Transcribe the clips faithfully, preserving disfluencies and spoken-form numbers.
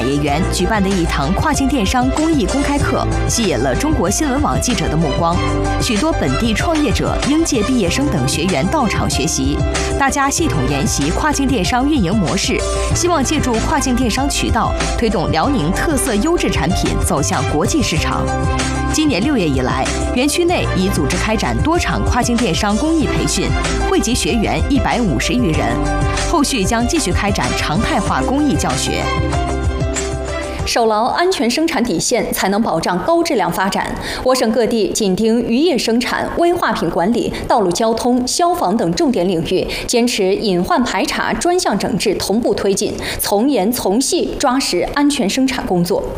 业园举办的一堂跨境电商公益公开课，吸引了中国新闻网记者的目光。许多本地创业者、应届毕业生等学员到场学习，大家系统研习跨境电商运营模式，希望借助跨境电商渠道，推动辽宁特色优质产品走向国际市场。今年六月以来，园区内已组织开展多场跨境电商公益培训，惠及学员一百五十余人。后续将继续开展常态化公益教学。 守牢安全生产底线，才能保障高质量发展。我省各地紧盯渔业生产、危化品管理、道路交通、消防等重点领域，坚持隐患排查、专项整治同步推进，从严从细抓实安全生产工作。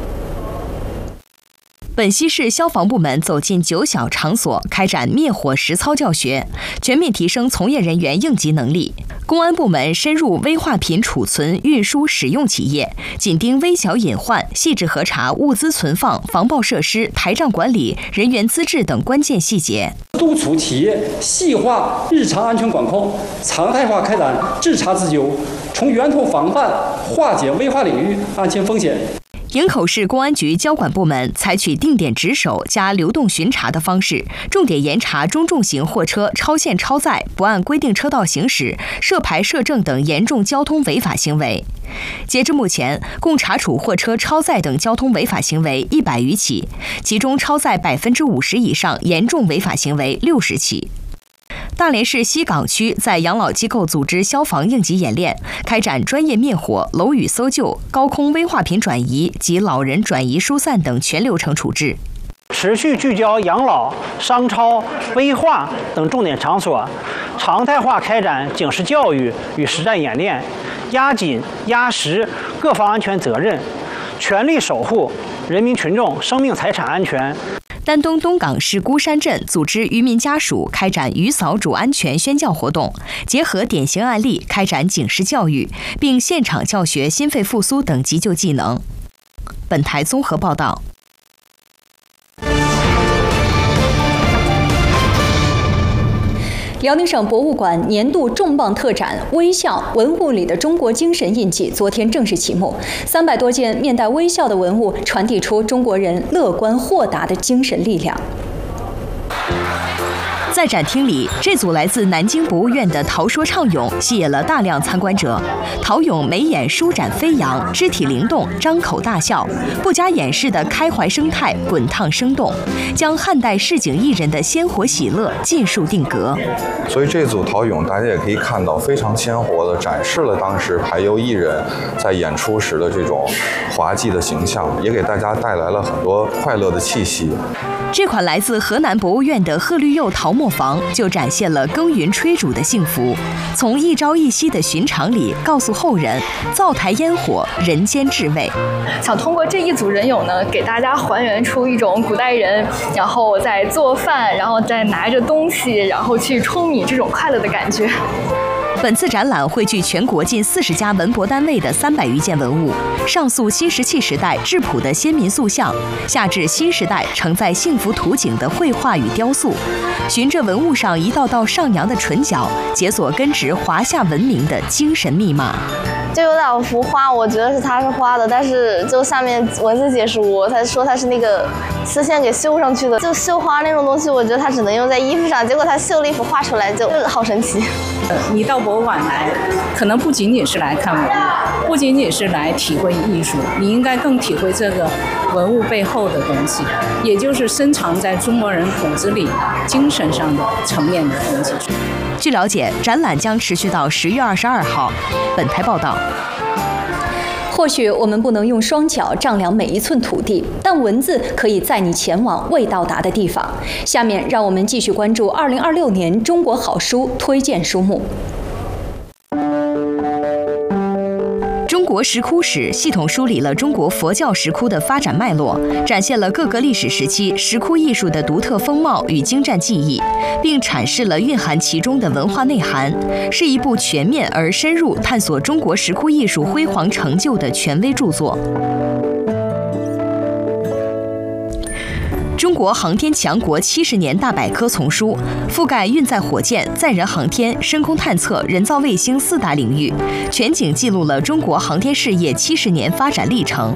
本溪市消防部门走进九小场所，开展灭火实操教学，全面提升从业人员应急能力。公安部门深入危化品储存、运输、使用企业，紧盯微小隐患，细致核查物资存放、防爆设施、台账管理、人员资质等关键细节， 督促企业细化日常安全管控，常态化开展治查自救，从源头防范、化解危化领域安全风险。 营口市公安局交管部门采取定点值守加流动巡查的方式，重点严查中重型货车超限超载、不按规定车道行驶、涉牌涉证等严重交通违法行为。截至目前，共查处货车超载等交通违法行为一百余起，其中超载百分之五十以上严重违法行为六十起。大连市西岗区在养老机构组织消防应急演练，开展专业灭火、楼宇搜救、高空危化品转移及老人转移疏散等全流程处置。 持续聚焦养老、商超、危化等重点场所，常态化开展警示教育与实战演练，压紧压实各方安全责任，全力守护人民群众生命财产安全。 丹东东港市孤山镇组织渔民家属开展渔嫂主安全宣教活动，结合典型案例开展警示教育，并现场教学心肺复苏等急救技能。本台综合报道。 辽宁省博物馆年度重磅特展“微笑：文物里的中国精神印记”昨天正式启幕。三百多件面带微笑的文物，传递出中国人乐观豁达的精神力量。 在展厅里，这组来自南京博物院的陶说唱俑吸引了大量参观者。陶俑眉眼舒展飞扬，肢体灵动，张口大笑，不加掩饰的开怀生态，滚烫生动，将汉代市井艺人的鲜活喜乐尽数定格。 所以这组陶俑大家也可以看到，非常鲜活地展示了当时排忧艺人在演出时的这种滑稽的形象，也给大家带来了很多快乐的气息。 这款来自河南博物院的鹤绿釉陶磨坊就展现了耕耘炊煮的幸福，从一朝一夕的寻常里告诉后人，灶台烟火，人间至味。 想通过这一组人俑呢，给大家还原出一种古代人，然后在做饭，然后再拿着东西，然后去舂米这种快乐的感觉。 本次展览汇聚全国近四十家文博单位的三百余件文物，上溯新石器时代质朴的先民塑像，下至新时代承载幸福图景的绘画与雕塑，循着文物上一道道上扬的唇角，解锁根植华夏文明的精神密码。 就有两幅画，我觉得是他是画的，但是就下面文字解说，他说他是那个丝线给绣上去的。就绣花那种东西，我觉得它只能用在衣服上，结果他绣了一幅画出来，就好神奇。 你到博物馆来，可能不仅仅是来看文物，不仅仅是来体会艺术，你应该更体会这个文物背后的东西，也就是深藏在中国人骨子里精神上的层面的东西。 据了解，展览将持续到十月二十二号。本台报道。 或许我们不能用双脚丈量每一寸土地，但文字可以载你前往未到达的地方。下面让我们继续关注二零二六年中国好书推荐书目。中国石窟史系统梳理了中国佛教石窟的发展脉络，展现了各个历史时期石窟艺术的独特风貌与精湛技艺，并阐释了蕴含其中的文化内涵，是一部全面而深入探索中国石窟艺术辉煌成就的权威著作。中国航天强国七十年大百科丛书覆盖运载火箭、载人航天、深空探测、人造卫星四大领域，全景记录了中国航天事业七十年发展历程。